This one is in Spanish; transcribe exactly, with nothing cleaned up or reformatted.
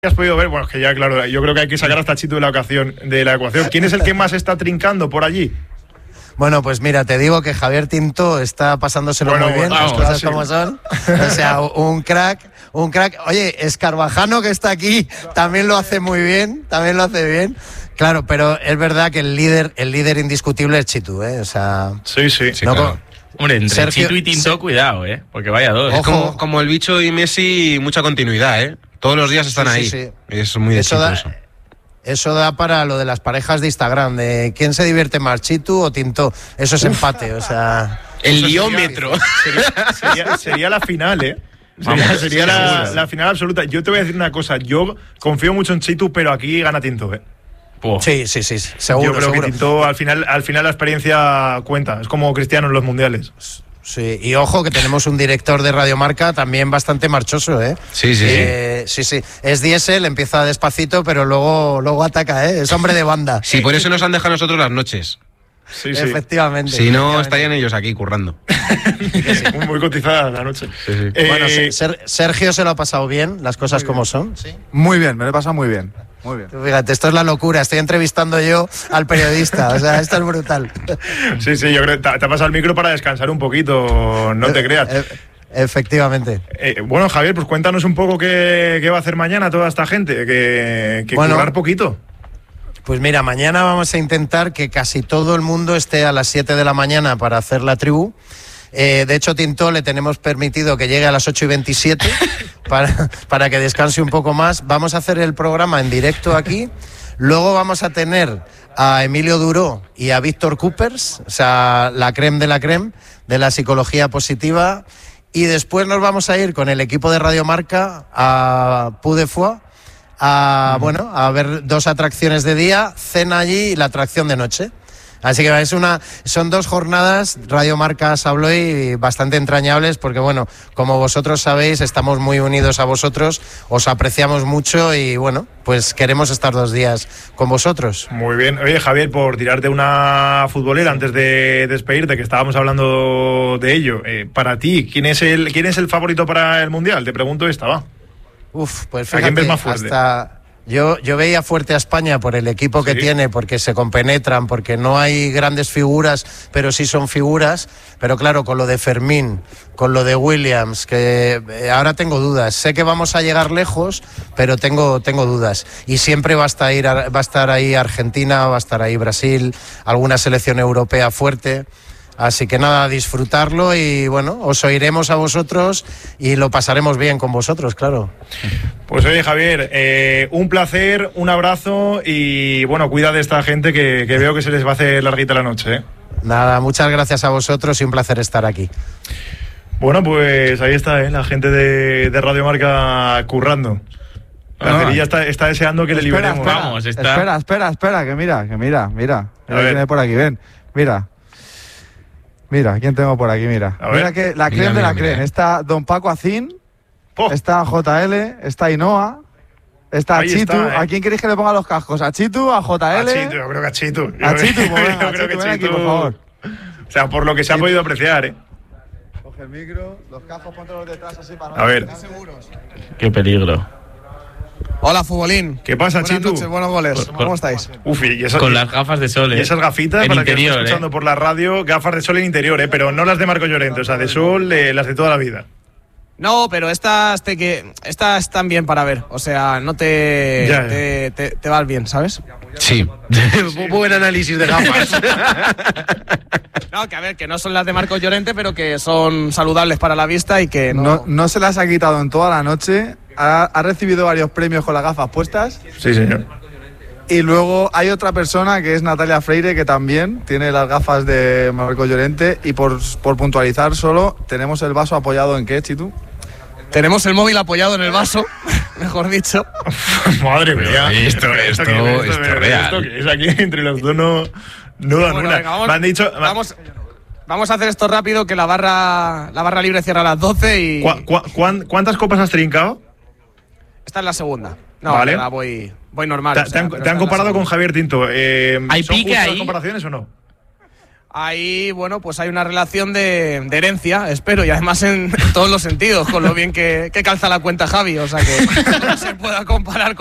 has podido ver, bueno, es que ya claro, yo creo que hay que sacar hasta Chitu de la ecuación, de la ecuación. ¿Quién es el que más está trincando por allí? Bueno, pues mira, te digo que Javier Tinto está pasándoselo bueno, muy bien, vamos, las cosas sí. como son. O sea, un crack, un crack. Oye, Escarvajano, que está aquí, también lo hace muy bien, también lo hace bien. Claro, pero es verdad que el líder, el líder indiscutible es Chitu, ¿eh? O sea, sí, sí, sí no claro. con... Hombre, entre Sergio... Chitu y Tinto, cuidado, ¿eh? Porque vaya dos. Ojo. Es como, como el bicho y Messi, mucha continuidad, ¿eh? Todos los días están Sí, ahí. sí, sí. Es muy de Eso Chitu da, eso. eso da para lo de las parejas de Instagram, de quién se divierte más, Chitu o Tinto. Eso es empate, o sea... El Eso liómetro. Sería, sería, sería, sería la final, ¿eh? Sería, Vamos, sería sí, la, seguro. la final absoluta. Yo te voy a decir una cosa, yo confío mucho en Chitu, pero aquí gana Tinto, ¿eh? Puh. Sí, sí, sí, seguro, Yo creo seguro. que Tinto al final, al final la experiencia cuenta, es como Cristiano en los mundiales. Sí, y ojo que tenemos un director de Radiomarca también bastante marchoso, ¿eh? Sí, sí, eh, sí. Sí, sí. Es diésel, empieza despacito, pero luego, luego ataca, ¿eh? Es hombre de banda. Sí, por eso nos han dejado a nosotros las noches. Sí, sí. Efectivamente. Si no, efectivamente. estarían ellos aquí currando. Muy, muy cotizada la noche. Sí, sí. Eh, Bueno, Ser- Sergio se lo ha pasado bien, las cosas como son. Sí. Muy bien, me lo he pasado muy bien. Muy bien. Tú fíjate, esto es la locura. Estoy entrevistando yo al periodista. O sea, esto es brutal. sí, sí, yo creo que te, te ha pasado el micro para descansar un poquito, no te creas. Eh, Efectivamente. Eh, bueno, Javier, pues cuéntanos un poco qué, qué va a hacer mañana toda esta gente, que, que Bueno. currar poquito. Pues mira, mañana vamos a intentar que casi todo el mundo esté a las siete de la mañana para hacer la tribu. Eh, de hecho, Tinto le tenemos permitido que llegue a las ocho y veintisiete para, para que descanse un poco más. Vamos a hacer el programa en directo aquí. Luego vamos a tener a Emilio Duró y a Víctor Coopers, o sea, la creme de la creme de la psicología positiva. Y después nos vamos a ir con el equipo de Radiomarca a Puy de Foix, a, bueno, a ver dos atracciones de día, cena allí y la atracción de noche. Así que es una, son dos jornadas Radiomarca Sabloy bastante entrañables porque, bueno, como vosotros sabéis, estamos muy unidos a vosotros, os apreciamos mucho y, bueno, pues queremos estar dos días con vosotros. Muy bien. Oye, Javier, por tirarte una futbolera antes de despedirte, que estábamos hablando de ello, eh, para ti, ¿quién es el quién es el favorito para el Mundial? Te pregunto esta, va. Uf, pues ¿A quién fíjate, ves más fuerte? hasta... Yo, yo veía fuerte a España por el equipo que Sí. tiene, porque se compenetran, porque no hay grandes figuras, pero sí son figuras. Pero claro, con lo de Fermín, con lo de Williams, que eh, ahora tengo dudas. Sé que vamos a llegar lejos, pero tengo, tengo dudas. Y siempre va a estar ahí, va a estar ahí Argentina, va a estar ahí Brasil, alguna selección europea fuerte. Así que nada, disfrutarlo y bueno, os oiremos a vosotros y lo pasaremos bien con vosotros, claro. Pues oye, Javier, eh, un placer, un abrazo y bueno, cuida de esta gente que, que veo que se les va a hacer larguita la noche, ¿eh? Nada, muchas gracias a vosotros y un placer estar aquí. Bueno, pues ahí está, ¿eh? La gente de, de Radiomarca currando. La Ah. cerilla está, está deseando que le Espera, liberemos. espera, Vamos, está- espera, espera, espera, que mira, que mira, mira. A Mira ver. quién hay por aquí, ven, mira. Mira, ¿quién tengo por aquí? Mira. A ver. Mira que la Mira, creme de mira, la mira, creme. eh. Está Don Paco Acín, ¡Po! está J L, está Ainhoa, está Ahí Chitu. está, ¿eh? ¿A quién queréis que le ponga los cascos? ¿A Chitu? ¿a J A L? Chitu, yo creo que a Chitu. Yo A creo- Chitu, pues venga, yo creo Chitu, que ven aquí, Chitu- por favor. O sea, por lo que se ha podido apreciar, ¿eh? Coge el micro, los cascos, pontelos detrás así para A ver. Qué peligro. Hola, futbolín. ¿Qué pasa, Buenas Chitu? noches, buenos goles. Con- ¿Cómo estáis? Uf, y esas, Con las gafas de sol, y ¿eh? esas gafitas, en para interior, que lo esté escuchando ¿eh? por la radio, gafas de sol en interior, ¿eh? Pero no las de Marco Llorente, o sea, de sol, eh, las de toda la vida. No, pero estas te que estas están bien para ver. O sea, no te Ya, ya. te, te, te vas bien, ¿sabes? Sí. Buen análisis de gafas. No, que a ver, que no son las de Marcos Llorente, pero que son saludables para la vista y que no. No, no se las ha quitado en toda la noche. Ha, ha recibido varios premios con las gafas puestas. Sí, señor. Y luego hay otra persona que es Natalia Freire, que también tiene las gafas de Marco Llorente. Y por, por puntualizar solo, tenemos el vaso apoyado en qué, Chitu. Tenemos el móvil apoyado en el vaso, mejor dicho. Madre mía. esto- esto- qué es, esto qué es, real. esto qué es aquí entre los dos no, no dan Bueno, una. venga, vamos, Me han dicho. vamos, vamos a hacer esto rápido, que la barra la barra libre cierra a las doce y ¿Cuá- cuá- cuán- ¿Cuántas copas has trincado? esta es la segunda. No, Vale. nada, voy voy normal. ¿Te, o sea, te han, pero te han esta es la comparado con segunda. Javier Tinto? Eh, ¿Hay ¿Son pique justas las ahí? comparaciones o no? Ahí, bueno, pues hay una relación de, de herencia, espero, y además en, en todos los sentidos, con lo bien que, que calza la cuenta Javi, o sea que no se pueda comparar con